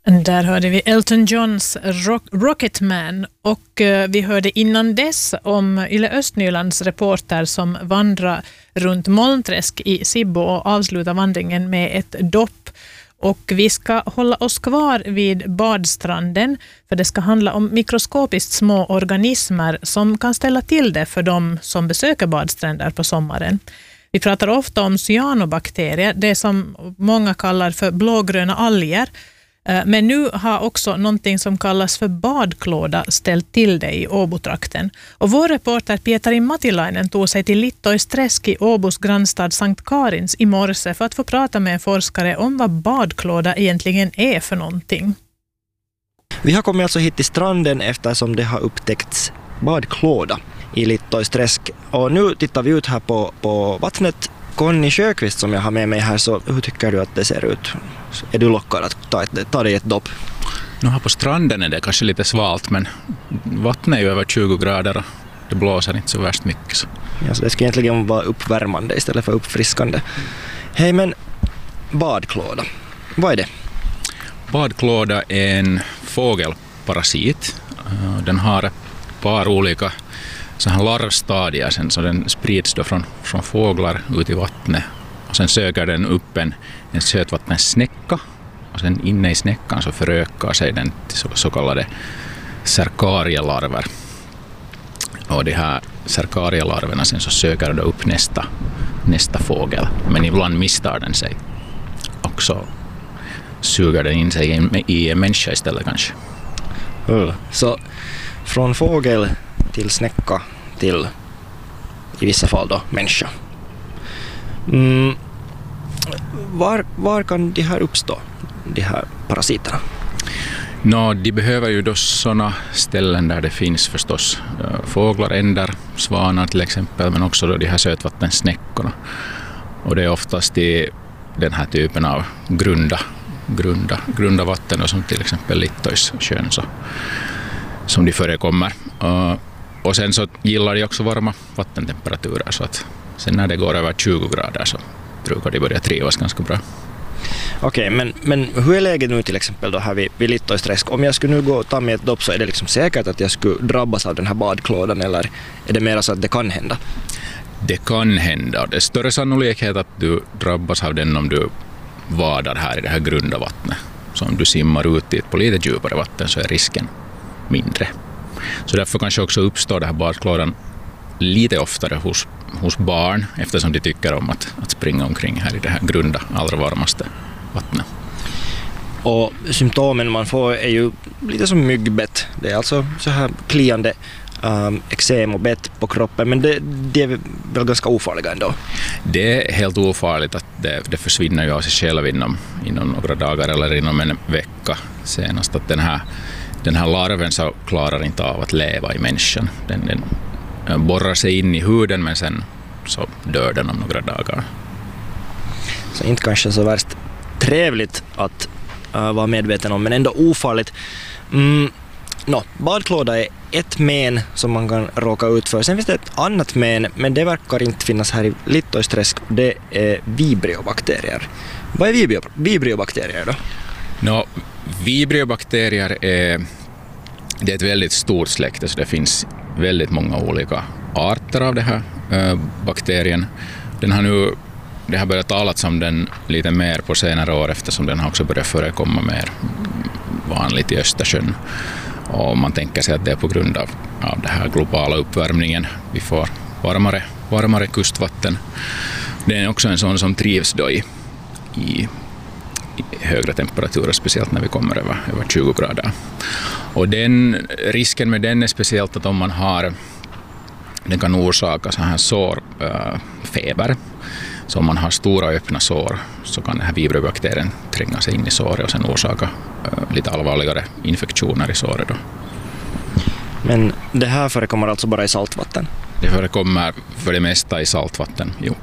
Där hörde vi Elton Johns Rocketman och vi hörde innan dess om Yle Östnylands reporter som vandrar runt Molnträsk i Sibbo och avslutar vandringen med ett dopp. Och vi ska hålla oss kvar vid badstranden för det ska handla om mikroskopiskt små organismer som kan ställa till det för de som besöker badstränder på sommaren. Vi pratar ofta om cyanobakterier, det som många kallar för blågröna alger. Men nu har också någonting som kallas för badklåda ställt till det i Åbotrakten. Och vår reporter Pietari Matilainen tog sig till Littoisträsk i Åbos grannstad Sankt Karins i morse för att få prata med en forskare om vad badklåda egentligen är för någonting. Vi har kommit alltså hit till stranden eftersom det har upptäckts badklåda i Littoisträsk. Och nu tittar vi ut här på vattnet. Conny Sjöqvist som jag har med mig här, så hur tycker du att det ser ut? Är du lockad att ta dig ett dopp? Nu här på stranden är det kanske lite svalt, men vattnet är ju över 20 grader och det blåser inte så värst mycket. Så. Ja, så det ska egentligen vara uppvärmande istället för uppfriskande. Hej, men badklåda, vad är det? Badklåda är en fågelparasit. Den har ett par olika så här larvstadier sen, så den sprids då från fåglar ut i vattnet och sen söker den upp en sötvattensnäcka och sen inne i snäckan så förökar sig den till så kallade cerkarielarver. Och de här cerkarielarverna sen så söker då upp nästa fågel, men ibland misstar den sig och så suger den in sig i en människa istället kanske. Så från fågel till snäcka till i vissa fall då människa. Var kan de här uppstå, de här parasiterna? De behöver ju då sådana ställen där det finns förstås fåglar, ändar, svanar till exempel, men också då de här sötvattensnäckorna. Och det är oftast i den här typen av grunda vatten, som till exempel Littoissjön som de förekommer. Och sen så gillar de också varma vattentemperaturer, så att sen när det går över 20 grader så brukar de börja trivas ganska bra. Okej, men hur är läget nu till exempel då här vid Littoisträsk? Om jag skulle nu gå och ta mig ett dopp, så är det liksom säkert att jag skulle drabbas av den här badklådan, eller är det mer så att det kan hända? Det kan hända. Det är större sannolikhet att du drabbas av den om du vadar här i det här grunda vattnet. Så om du simmar ut dit på lite djupare vatten så är risken mindre. Så därför kanske också uppstår det här badklådan lite oftare hos barn, eftersom de tycker om att springa omkring här i det här grunda, allra varmaste vattnet. Och symptomen man får är ju lite som myggbett. Det är alltså så här kliande eksem och bett på kroppen, men det är väl ganska ofarliga ändå. Det är helt ofarligt att det försvinner ju av sig själv inom några dagar eller inom en vecka senast. Att den här larven så klarar inte av att leva i människan. Den borrar sig in i huden, men sen så dör den om några dagar. Så inte kanske så värst trevligt att vara medveten om, men ändå ofarligt. Badklåda är ett men som man kan råka ut för. Sen finns det ett annat men det verkar inte finnas här i Littoisträsk. Det är vibriobakterier. Vad är vibriobakterier då? Vibriobakterier är ett väldigt stort släkte, så det finns väldigt många olika arter av det här bakterien. Det har börjat talas om den lite mer på senare år, eftersom den har också börjat förekomma mer vanligt i Östersjön. Och man tänker sig att det är på grund av den här globala uppvärmningen. Vi får varmare kustvatten. Det är också en sån som trivs då i högre temperaturer, speciellt när vi kommer över 20 grader. Och risken med den är speciellt att om den kan orsaka så här sårfeber. Så om man har stora öppna sår så kan den här vibriobakterien tränga sig in i såret och sen orsaka lite allvarligare infektioner i såret då. Men det här förekommer alltså bara i saltvatten? Det förekommer för det mesta i saltvatten, jo.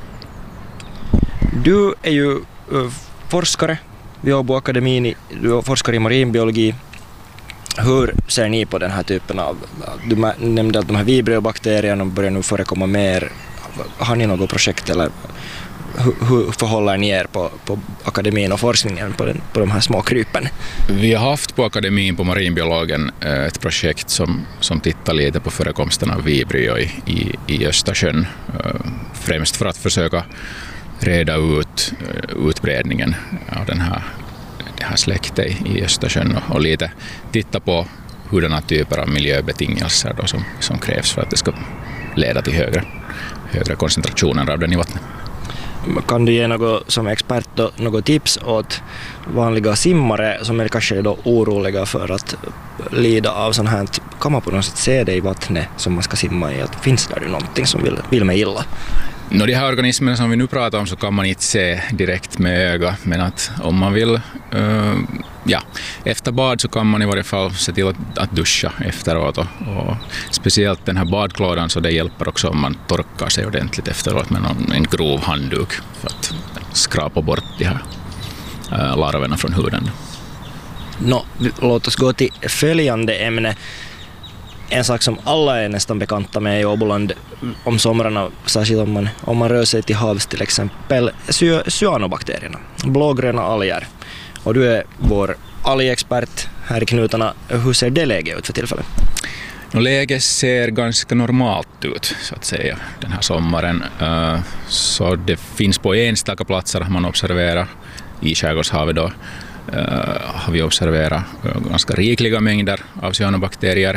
Du är ju forskare vid Åbo Akademin, du forskar i marinbiologi. Hur ser ni på den här typen av, du nämnde att de här vibriobakterierna börjar nu förekomma mer. Har ni något projekt eller hur förhåller ni er på akademin och forskningen på de här små krypen? Vi har haft på akademin på marinbiologen ett projekt som tittar lite på förekomsten av vibrio i Östersjön, främst för att försöka reda ut utbredningen av det här släktet i Östersjön och lite titta på hurdana typer av miljöbetingelser då som krävs för att det ska leda till högre koncentrationer av den i vattnet. Kan du ge något som expert då, något tips åt vanliga simmare som är kanske då oroliga för att lida av sånt här? Kan man på något sätt se det i vattnet som man ska simma i? Att finns det någonting som vill mig illa? De här organismerna som vi nu pratar om så kan man inte se direkt med öga, men att om man vill efter bad så kan man i varje fall se till att duscha efteråt och speciellt den här badklådan så det hjälper också om man torkar sig ordentligt efteråt med en grov handduk för att skrapa bort de här larverna från huden. Låt oss gå till följande ämne. En sak som alla är nästan bekanta med i Åboland om somrarna, särskilt om man rör sig till havs till exempel, cyanobakterierna, blågröna alger. Och du är vår algexpert här i knutarna. Hur ser det läget ut för tillfället? Läget ser ganska normalt ut så att säga den här sommaren. Så det finns på enstaka platser man observerar i Skärgårdshavet då. Har vi observerat ganska rikliga mängder av cyanobakterier.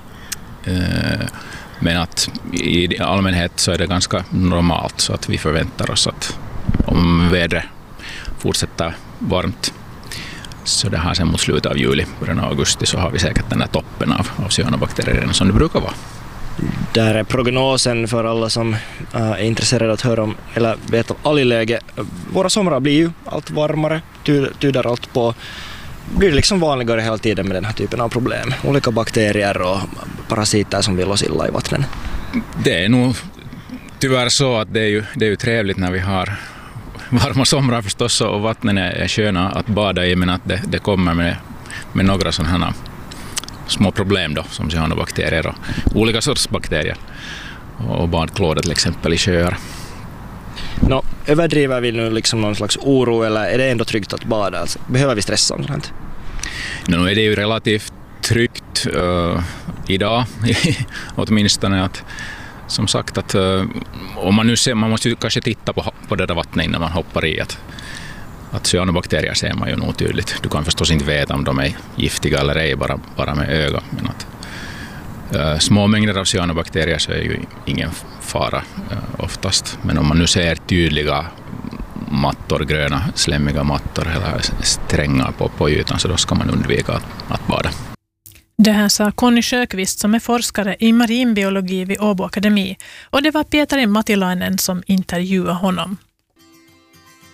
Men att i allmänhet så är det ganska normalt så att vi förväntar oss att om vädret fortsätter varmt så det här sen mot slutet av juli, början av augusti så har vi säkert den här toppen av cyanobakterier som det brukar vara. Där är prognosen för alla som är intresserade att höra om eller vet om algläge. Våra somrar blir ju allt varmare, tyder allt på. Blir det liksom vanligare hela tiden med den här typen av problem? Olika bakterier och parasiter som vill oss illa i vattnen. Det är nog tyvärr så att det är ju trevligt när vi har varma somrar förstås och vattnen är sköna att bada i, men att det kommer med några sådana här små problem då, som cyanobakterier och olika sorts bakterier och badklåda till exempel i sjöar. Överdriver vi nu liksom någon slags oro eller är det ändå tryggt att bada? Alltså, behöver vi stressa om sånt? Nu är det ju relativt tryggt idag åtminstone att som sagt att om man nu ser, man måste ju kanske titta på det där vattnet innan man hoppar i att cyanobakterier ser man ju nog tydligt. Du kan förstås inte veta om de är giftiga eller ej bara med öga, men att små mängder av cyanobakterier så är ju ingen fara oftast. Men om man nu ser tydliga mattor, gröna slemmiga mattor eller strängar på ytan så då ska man undvika att bada. Det här sa Conny Sjöqvist som är forskare i marinbiologi vid Åbo Akademi och det var Pietari Matilainen som intervjuade honom.